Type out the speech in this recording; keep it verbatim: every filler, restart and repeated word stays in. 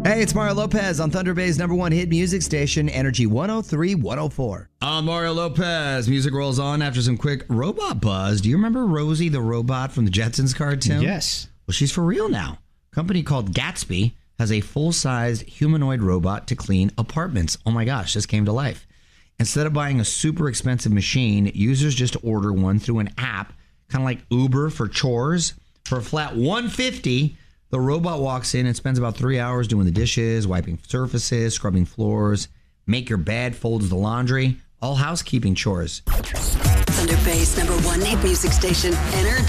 Hey, it's Mario Lopez on Thunder Bay's number one hit music station, Energy one oh three point one oh four. I'm Mario Lopez. Music rolls on after some quick robot buzz. Do you remember Rosie the robot from the Jetsons cartoon? Yes. Well, she's for real now. A company called Gatsby has a full-sized humanoid robot to clean apartments. Oh my gosh, this came to life. Instead of buying a super expensive machine, users just order one through an app, kind of like Uber for chores. For a flat one hundred fifty dollars, the robot walks in and spends about three hours doing the dishes, wiping surfaces, scrubbing floors, make your bed, folds the laundry, all housekeeping chores. Thunder Bay's number one hit music station, Energy.